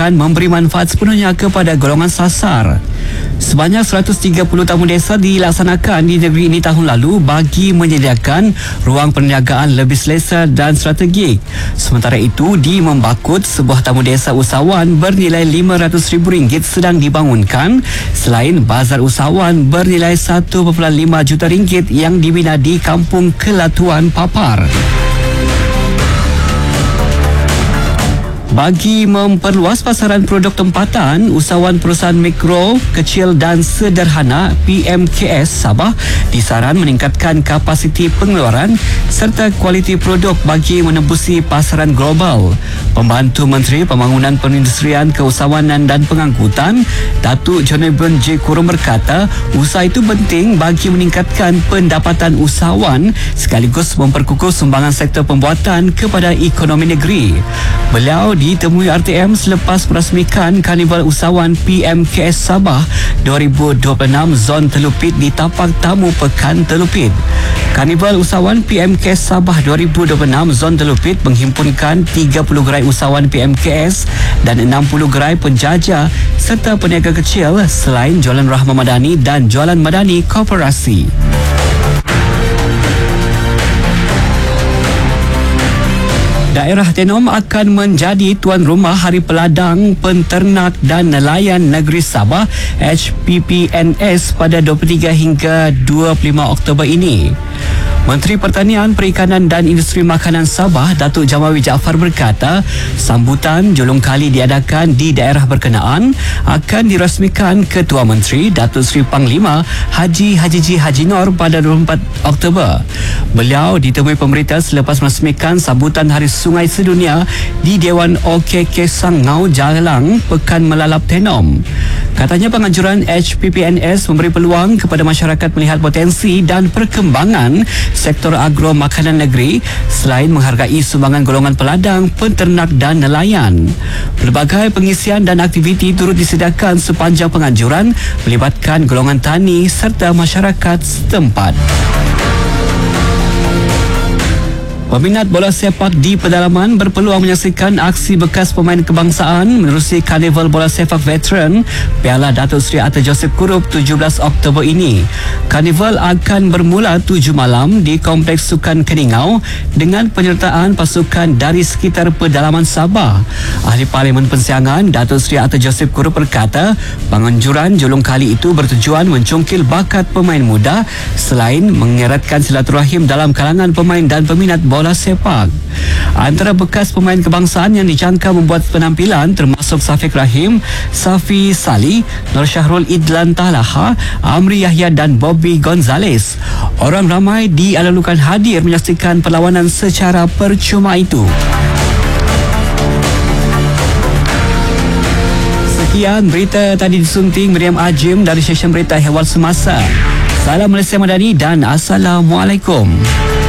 akan memberi manfaat sepenuhnya kepada golongan sasar. Sebanyak 130 tamu desa dilaksanakan di negeri ini tahun lalu bagi menyediakan ruang perniagaan lebih selesa dan strategik. Sementara itu, di Membakut, sebuah tamu desa usahawan bernilai RM500,000 sedang dibangunkan, selain bazar usahawan bernilai RM1.5 juta yang dibina di Kampung Kelatuan Papar. Bagi memperluas pasaran produk tempatan, usahawan perusahaan mikro, kecil dan sederhana PMKS Sabah disaran meningkatkan kapasiti pengeluaran serta kualiti produk bagi menembusi pasaran global. Pembantu Menteri Pembangunan Perindustrian, Keusahawanan dan Pengangkutan, Datuk Jonathan J. Kurum berkata, usaha itu penting bagi meningkatkan pendapatan usahawan sekaligus memperkukuh sumbangan sektor pembuatan kepada ekonomi negeri. Beliau ditemui RTM selepas merasmikan Karnival Usahawan PMKS Sabah 2026 Zon Telupit di tapak tamu Pekan Telupit. Karnival Usahawan PMKS Sabah 2026 Zon Telupit menghimpunkan 30 gerai usahawan PMKS dan 60 gerai penjajah serta peniaga kecil selain jualan Rahmah Madani dan jualan Madani Koperasi. Daerah Tenom akan menjadi tuan rumah Hari Peladang Penternak dan Nelayan Negeri Sabah HPPNS pada 23 hingga 25 Oktober ini. Menteri Pertanian, Perikanan dan Industri Makanan Sabah, Datuk Jamawi Jaafar berkata, sambutan julung kali diadakan di daerah berkenaan akan dirasmikan Ketua Menteri Datuk Seri Panglima Haji Haji Nor pada 24 Oktober. Beliau ditemui pemerintah selepas merasmikan sambutan Hari Sungai Sedunia di Dewan OKK Sangau Jalang, Pekan Melalap Tenom. Katanya penganjuran HPPNS memberi peluang kepada masyarakat melihat potensi dan perkembangan sektor agro makanan negeri selain menghargai sumbangan golongan peladang, penternak dan nelayan. Pelbagai pengisian dan aktiviti turut disediakan sepanjang penganjuran melibatkan golongan tani serta masyarakat setempat. Peminat bola sepak di pedalaman berpeluang menyaksikan aksi bekas pemain kebangsaan menerusi Karnival Bola Sepak Veteran Piala Datuk Seri Atta Joseph Kurup 17 Oktober ini. Karnival akan bermula 7 malam di Kompleks Sukan Keningau dengan penyertaan pasukan dari sekitar pedalaman Sabah. Ahli Parlimen Persiangan Datuk Seri Atta Joseph Kurup berkata, penganjuran julung kali itu bertujuan mencungkil bakat pemain muda selain mengeratkan silaturahim dalam kalangan pemain dan peminat bola sepak. Antara bekas pemain kebangsaan yang dijangka membuat penampilan termasuk Safiq Rahim, Safi Salih, Nur Syahrul Idlan Talaha, Amri Yahya dan Bobby Gonzales. Orang ramai dialalukan hadir menyaksikan perlawanan secara percuma itu. Sekian berita tadi disunting Miriam Ajim dari stesen berita Hewal Semasa. Salam Malaysia Madani dan Assalamualaikum.